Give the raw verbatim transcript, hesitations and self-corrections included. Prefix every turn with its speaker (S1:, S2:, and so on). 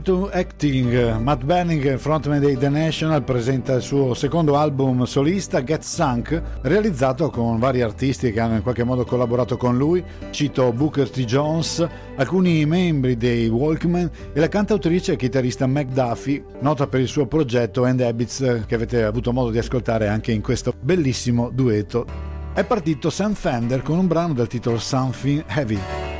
S1: To Acting, Matt Benning, frontman dei The National, presenta il suo secondo album solista Get Sunk, realizzato con vari artisti che hanno in qualche modo collaborato con lui. Cito Booker T. Jones, alcuni membri dei Walkmen e la cantautrice e chitarrista Meg Duffy, nota per il suo progetto And Habits, che avete avuto modo di ascoltare anche in questo bellissimo duetto. È partito Sam Fender con un brano dal titolo Something Heavy.